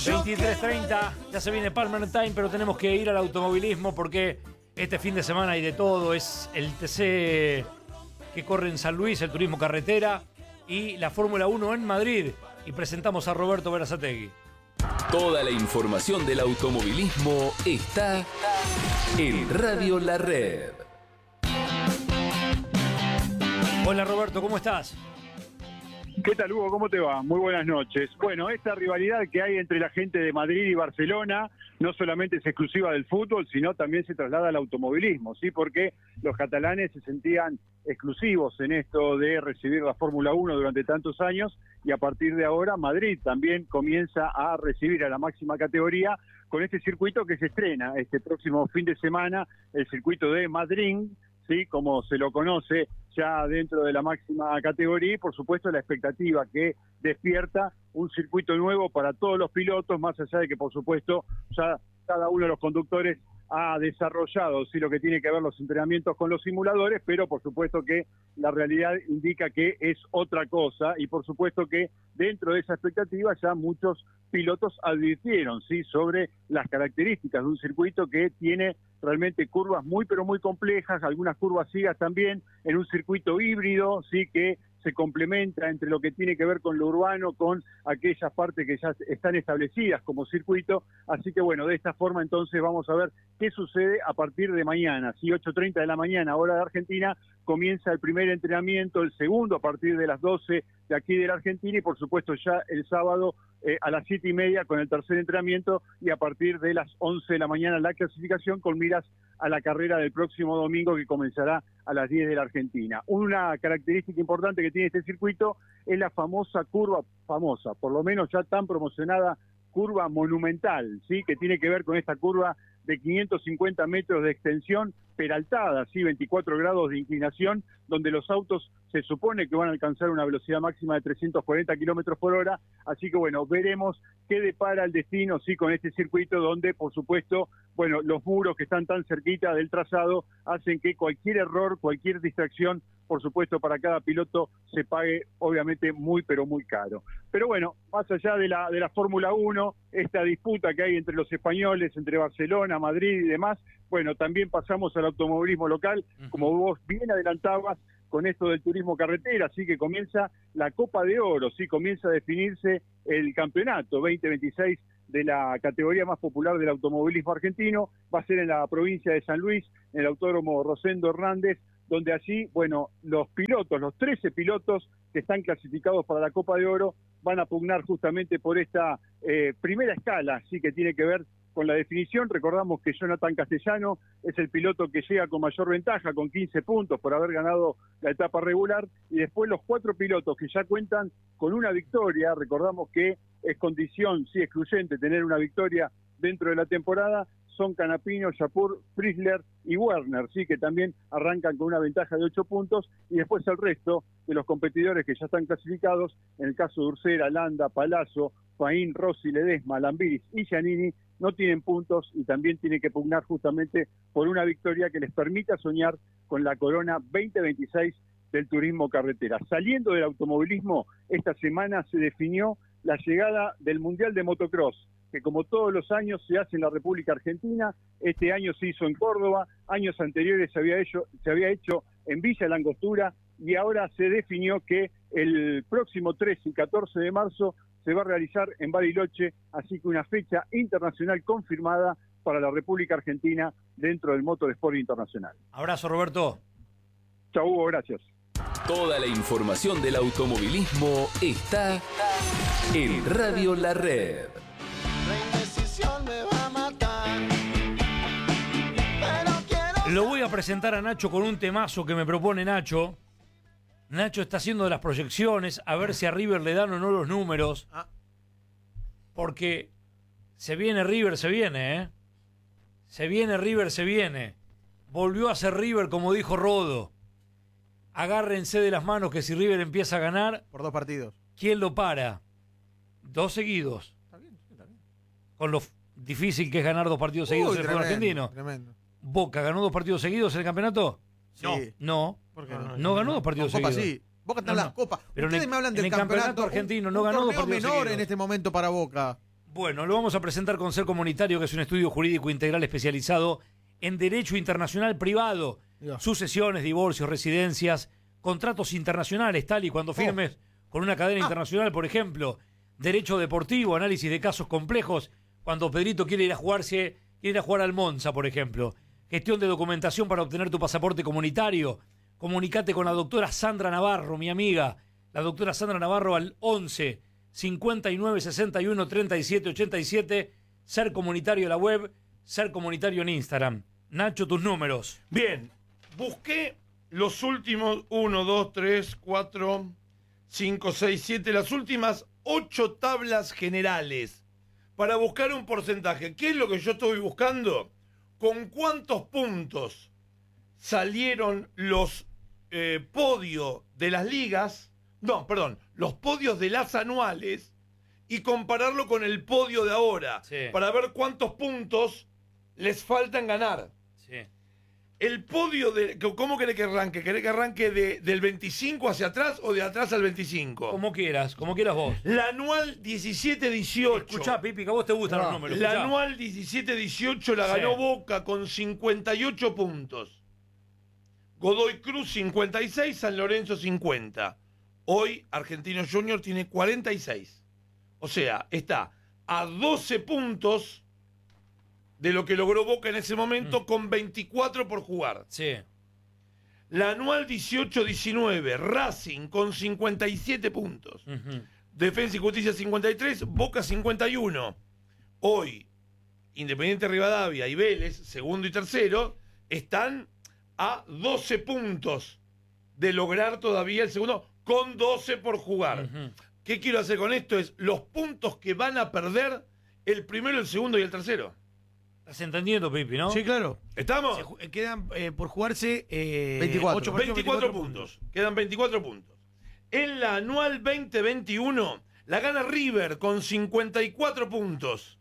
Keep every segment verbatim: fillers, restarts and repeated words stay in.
veintitrés treinta, ya se viene Palmer Time, pero tenemos que ir al automovilismo porque este fin de semana hay de todo. Es el T C que corre en San Luis, el turismo carretera, y la Fórmula uno en Madrid. Y presentamos a Roberto Berazategui. Toda la información del automovilismo está en Radio La Red. Hola Roberto, ¿cómo estás? ¿Qué tal, Hugo? ¿Cómo te va? Muy buenas noches. Bueno, esta rivalidad que hay entre la gente de Madrid y Barcelona no solamente es exclusiva del fútbol, sino también se traslada al automovilismo, ¿sí? Porque los catalanes se sentían exclusivos en esto de recibir la Fórmula uno durante tantos años, y a partir de ahora Madrid también comienza a recibir a la máxima categoría con este circuito que se estrena este próximo fin de semana, el circuito de Madrid, ¿sí? Como se lo conoce ya dentro de la máxima categoría, y por supuesto la expectativa que despierta un circuito nuevo para todos los pilotos, más allá de que por supuesto ya cada uno de los conductores ha desarrollado sí lo que tiene que ver los entrenamientos con los simuladores, pero por supuesto que la realidad indica que es otra cosa, y por supuesto que dentro de esa expectativa ya muchos pilotos advirtieron sí sobre las características de un circuito que tiene realmente curvas muy pero muy complejas, algunas curvas ciegas también, en un circuito híbrido, sí, que se complementa entre lo que tiene que ver con lo urbano, con aquellas partes que ya están establecidas como circuito. Así que bueno, de esta forma entonces vamos a ver qué sucede a partir de mañana. Si ocho treinta de la mañana, hora de Argentina, comienza el primer entrenamiento, el segundo a partir de las doce de aquí de la Argentina, y por supuesto ya el sábado eh, a las siete y media con el tercer entrenamiento, y a partir de las once de la mañana la clasificación con miras a la carrera del próximo domingo que comenzará a las diez de la Argentina. Una característica importante que tiene este circuito es la famosa curva, famosa, por lo menos ya tan promocionada, curva monumental, ¿sí? Que tiene que ver con esta curva de quinientos cincuenta metros de extensión, peraltada, ¿sí? veinticuatro grados de inclinación, donde los autos se supone que van a alcanzar una velocidad máxima de trescientos cuarenta kilómetros por hora, así que bueno, veremos qué depara el destino, sí, con este circuito, donde por supuesto, bueno, los muros que están tan cerquita del trazado hacen que cualquier error, cualquier distracción, por supuesto, para cada piloto se pague obviamente muy pero muy caro. Pero bueno, más allá de la de la Fórmula uno, esta disputa que hay entre los españoles, entre Barcelona, Madrid y demás, bueno, también pasamos al automovilismo local, como vos bien adelantabas, con esto del turismo carretera, así que comienza la Copa de Oro, sí, comienza a definirse el campeonato veinte veintiséis de la categoría más popular del automovilismo argentino. Va a ser en la provincia de San Luis, en el Autódromo Rosendo Hernández, donde allí, bueno, los pilotos, los trece pilotos que están clasificados para la Copa de Oro, van a pugnar justamente por esta eh, primera escala, sí, que tiene que ver con la definición. Recordamos que Jonathan Castellano es el piloto que llega con mayor ventaja, con quince puntos por haber ganado la etapa regular, y después los cuatro pilotos que ya cuentan con una victoria. Recordamos que es condición, sí, excluyente tener una victoria dentro de la temporada. Son Canapino, Yapur, Frizzler y Werner, sí, que también arrancan con una ventaja de ocho puntos, y después el resto de los competidores que ya están clasificados, en el caso de Ursera, Landa, Palazzo, Faín, Rossi, Ledesma, Lambiris y Giannini, no tienen puntos y también tienen que pugnar justamente por una victoria que les permita soñar con la corona veinte veintiséis del turismo carretera. Saliendo del automovilismo, esta semana se definió la llegada del Mundial de Motocross, que como todos los años se hace en la República Argentina. Este año se hizo en Córdoba, años anteriores se había hecho, se había hecho en Villa La Angostura, y ahora se definió que el próximo trece y catorce de marzo se va a realizar en Bariloche, así que una fecha internacional confirmada para la República Argentina dentro del Motorsport Internacional. Abrazo, Roberto. Chau, Hugo, gracias. Toda la información del automovilismo está en Radio La Red. Lo voy a presentar a Nacho con un temazo que me propone Nacho. Nacho está haciendo las proyecciones a ver si a River le dan o no los números. Porque se viene River, se viene, ¿eh? Se viene River, se viene. Volvió a ser River, como dijo Rodo. Agárrense de las manos que si River empieza a ganar... Por dos partidos. ¿Quién lo para? Dos seguidos. Está bien, está bien. Con lo difícil que es ganar dos partidos seguidos Uy, en el fútbol argentino. Tremendo. ¿Boca ganó dos partidos seguidos en el campeonato? Sí. No. No. ¿Por qué No, no? no ganó dos partidos Con Copa, seguidos. sí. Boca está No, en no. la Copa. Pero Ustedes en el- me hablan en del el campeonato campeonato argentino un, no un ganó dos torneo partidos menor seguidos. en este momento para Boca. Bueno, lo vamos a presentar con Ser Comunitario, que es un estudio jurídico integral especializado en derecho internacional privado, Dios. sucesiones, divorcios, residencias, contratos internacionales, tal y cuando firmes oh. con una cadena ah. internacional, por ejemplo, derecho deportivo, análisis de casos complejos, cuando Pedrito quiere ir a jugarse, quiere ir a jugar al Monza, por ejemplo, gestión de documentación para obtener tu pasaporte comunitario. Comunicate con la doctora Sandra Navarro, mi amiga, la doctora Sandra Navarro al once cincuenta y nueve sesenta y uno treinta y siete ochenta y siete, Ser Comunitario en la web, Ser Comunitario en Instagram. Nacho, tus números. Bien, busqué los últimos uno, dos, tres, cuatro, cinco, seis, siete, las últimas ocho tablas generales para buscar un porcentaje. ¿Qué es lo que yo estoy buscando? ¿Con cuántos puntos salieron los eh, podios de las ligas? No, perdón, los podios de las anuales y compararlo con el podio de ahora sí. para ver cuántos puntos les faltan ganar. Sí. El podio de... ¿Cómo querés que arranque? ¿Querés que arranque de, del veinticinco hacia atrás o de atrás al veinticinco? Como quieras, como quieras vos. La anual diecisiete dieciocho. Escuchá, Pipi, que a vos te gustan no, los números. La escuchá. anual diecisiete dieciocho la ganó sí. Boca con cincuenta y ocho puntos. Godoy Cruz cincuenta y seis, San Lorenzo cincuenta. Hoy Argentinos Juniors tiene cuarenta y seis. O sea, está a doce puntos de lo que logró Boca en ese momento mm. con veinticuatro por jugar. Sí. La anual dieciocho diecinueve, Racing con cincuenta y siete puntos. Uh-huh. Defensa y Justicia cincuenta y tres, Boca cincuenta y uno. Hoy, Independiente Rivadavia y Vélez, segundo y tercero, están a doce puntos de lograr todavía el segundo, con doce por jugar. Uh-huh. ¿Qué quiero hacer con esto? Es los puntos que van a perder el primero, el segundo y el tercero. ¿Estás entendiendo, Pipi, no? Sí, claro. ¿Estamos? Se, quedan eh, por jugarse eh, veinticuatro, ocho, veinticuatro, veinticuatro puntos. puntos. Quedan veinticuatro puntos. En la anual veinte veintiuno la gana River con cincuenta y cuatro puntos.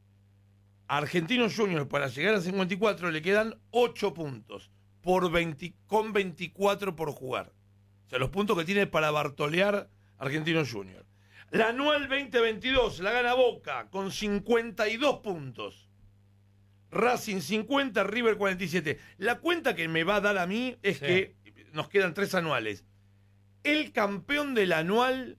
A Argentinos Juniors para llegar a cincuenta y cuatro le quedan ocho puntos por veinte, con veinticuatro por jugar. O sea, los puntos que tiene para bartolear Argentinos Juniors. La anual veinte veintidós la gana Boca con cincuenta y dos puntos. Racing cincuenta, River cuarenta y siete. La cuenta que me va a dar a mí es sí. que nos quedan tres anuales. El campeón del anual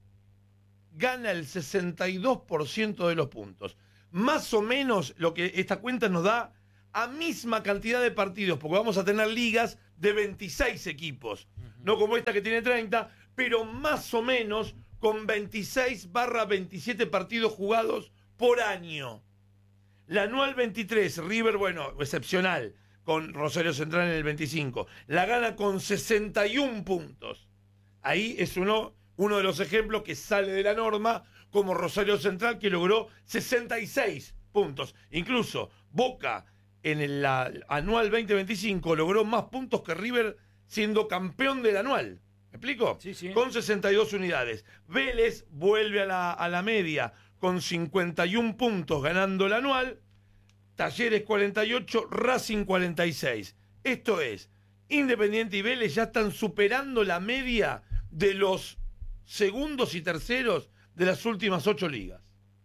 gana el sesenta y dos por ciento de los puntos. Más o menos lo que esta cuenta nos da a misma cantidad de partidos, porque vamos a tener ligas de veintiséis equipos. Uh-huh. No como esta que tiene treinta, pero más o menos con veintiséis barra veintisiete partidos jugados por año. La anual veintitrés, River, bueno, excepcional, con Rosario Central en el veinticinco. La gana con sesenta y uno puntos. Ahí es uno, uno de los ejemplos que sale de la norma, como Rosario Central, que logró sesenta y seis puntos. Incluso Boca, en el la, anual veinte veinticinco, logró más puntos que River siendo campeón del anual. ¿Me explico? Sí, sí. Con sesenta y dos unidades. Vélez vuelve a la, a la media con cincuenta y uno puntos ganando el anual, Talleres cuarenta y ocho, Racing cuarenta y seis. Esto es, Independiente y Vélez ya están superando la media de los segundos y terceros de las últimas ocho ligas.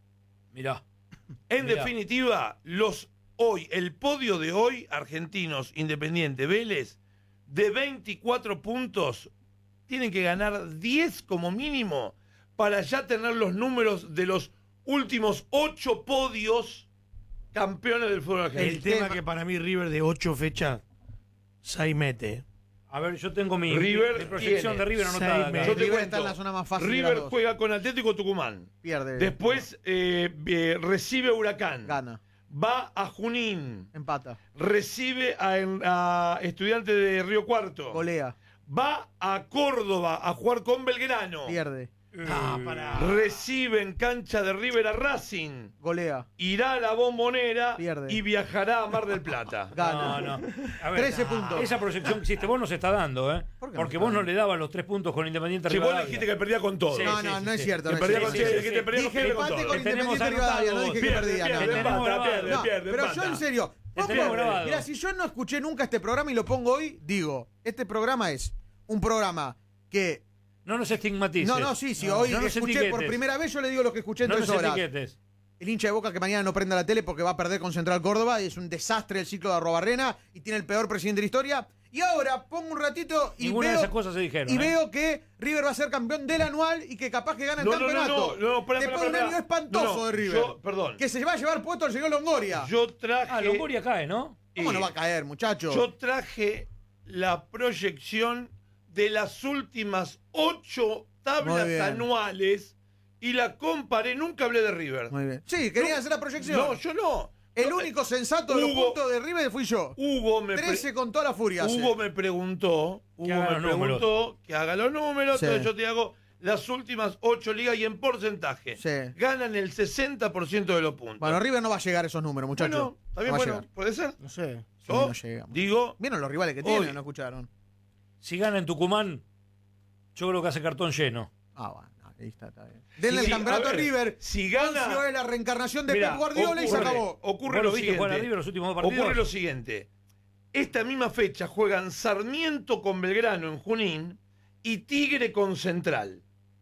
Mirá. En Mirá. definitiva, los hoy, el podio de hoy, Argentinos, Independiente, Vélez, de veinticuatro puntos, tienen que ganar diez como mínimo para ya tener los números de los últimos ocho podios campeones del fútbol argentino. El tema que para mí River de ocho fechas, seis mete. A ver, yo tengo mi, River mi proyección tiene de River anotada. seis Yo te River cuento, está en la zona más fácil de River las dos. juega con Atlético Tucumán. Pierde. Después eh, eh, recibe Huracán. Gana. Va a Junín. Empata. Recibe a, a Estudiantes de Río Cuarto. Golea. Va a Córdoba a jugar con Belgrano. Pierde. Ah, pará. Recibe en cancha de River a Racing. Golea. Irá a la Bombonera. Pierde. Y viajará a Mar del Plata. Gana. No, no. A ver, trece puntos. Esa proyección que hiciste vos no se está dando, ¿eh? ¿Por qué no Porque se vos está no le dabas los tres puntos con Independiente Si vos Rivadavia. le dijiste que perdía con todo. Sí, No, sí, no, sí, no es sí. cierto. Que no perdía es con cierto. todo, dijiste perdía con Dije pierde con empate todo. con Te tenemos Independiente Rivadavia, no anotado dije que vos. perdía. Pierde, no. pierde, tenemos empata, grabado. pierde, No, pierde, pero empata. yo en serio, Te vos tenemos ponés- grabado. Mirá, si yo no escuché nunca este programa y lo pongo hoy, digo, este programa es un programa que... No nos estigmatices. No, no, sí, sí, No, hoy no que nos escuché por etiquetes. primera vez, yo le digo lo que escuché en No tres nos horas. etiquetes. el hincha de Boca que mañana no prenda la tele porque va a perder con Central Córdoba y es un desastre el ciclo de Arrobarrena y tiene el peor presidente de la historia. Y ahora pongo un ratito y Ninguna veo, de esas cosas se dijeron. y ¿eh? veo que River va a ser campeón del anual y que capaz que gana el No, no, no, campeonato. no, no, pará, Después pará, de un pará. año espantoso No, no, de River. yo- perdón. Que se va a llevar puesto el señor Longoria. Yo traje. Ah, Longoria cae, ¿no? ¿Cómo eh, no va a caer, muchacho? Yo traje la proyección de las últimas ocho tablas Muy bien. anuales y la comparé. Nunca hablé de River. Muy bien. Sí, querían No, hacer la proyección. No, yo no. el No, único sensato de los Hugo- puntos de River fui yo. Hugo me, pre- trece con toda la furia. hace. Hugo me preguntó, Hugo haga me los números. preguntó que haga los números, Sí. entonces yo te hago las últimas ocho ligas y en porcentaje. Sí. Ganan el sesenta por ciento de los puntos. Bueno, River no va a llegar a esos números, muchachos. Bueno, está bien, No va a bueno, llegar. puede ser. No sé. si Yo no llegamos. digo, ¿Vieron los rivales que Hoy- tienen? ¿No escucharon? Si gana en Tucumán, yo creo que hace cartón lleno. Ah, bueno, ahí está, está bien. Denle Sí, el campeonato a a, ver, River. si gana- Poncio es la reencarnación de mirá, Pep Guardiola y se ocurre- acabó. Ocurre ¿Vos lo lo viste jugar a siguiente. River los últimos dos partidos? Ocurre lo siguiente. Esta misma fecha juegan Sarmiento con Belgrano en Junín y Tigre con Central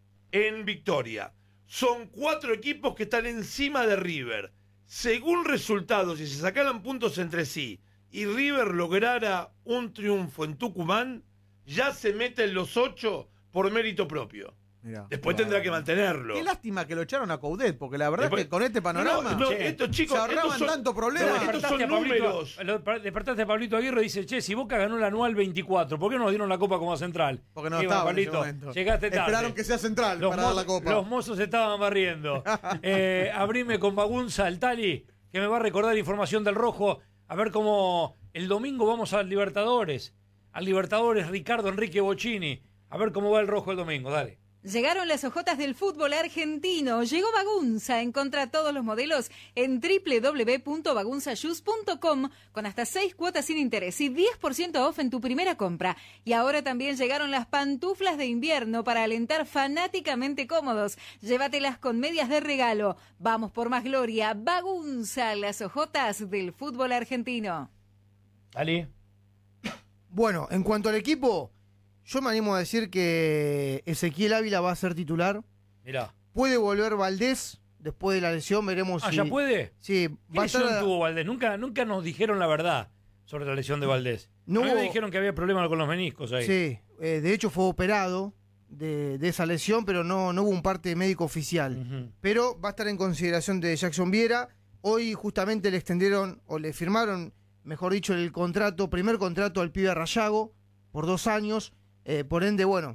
en Victoria. Son cuatro equipos que están encima de River. Según resultados, si se sacaran puntos entre sí y River lograra un triunfo en Tucumán, ya se mete en los ocho por mérito propio. Mirá. Después tendrá que mantenerlo. Qué lástima que lo echaron a Coudet, porque la verdad Después- es que con este panorama No, no, Che, estos chicos, se ahorraban estos son- tanto problema. No, estos son Despertaste a Pablito- números. lo- despertaste a Pablito Aguirre y dice, che, si Boca ganó el anual veinticuatro, ¿por qué no nos dieron la Copa como Central? porque no ¿Qué va, estaba en ese Pablito? momento. Llegaste tarde. Esperaron que sea central los, para dar mo- la copa. los mozos estaban barriendo. eh, abrime con Bagunza, el Tali, que me va a recordar información del Rojo. A ver cómo el domingo vamos al Libertadores. Al Libertadores Ricardo Enrique Bocchini. A ver cómo va el Rojo el domingo, dale. Llegaron las ojotas del fútbol argentino. Llegó Bagunza. Encontra todos los modelos en doble u doble u doble u punto bagunza shoes punto com con hasta seis cuotas sin interés y diez por ciento off en tu primera compra. Y ahora también llegaron las pantuflas de invierno para alentar fanáticamente cómodos. Llévatelas con medias de regalo. Vamos por más gloria. Bagunza, las ojotas del fútbol argentino. Dale. Bueno, en cuanto al equipo, yo me animo a decir que Ezequiel Ávila va a ser titular. Mirá. Puede volver Valdés después de la lesión, veremos Ah, si... ¿ya puede? Sí, ¿Qué va a estar... lesión a- tuvo Valdés? Nunca, nunca nos dijeron la verdad sobre la lesión de Valdés. No a mí hubo- me dijeron que había problemas con los meniscos ahí. Sí, eh, de hecho fue operado de, de esa lesión, pero no, no hubo un parte médico oficial. Ujú. Pero va a estar en consideración de Jackson Viera. Hoy justamente le extendieron, o le firmaron, mejor dicho, el contrato, primer contrato al pibe Rayago, por dos años. Eh, por ende, bueno,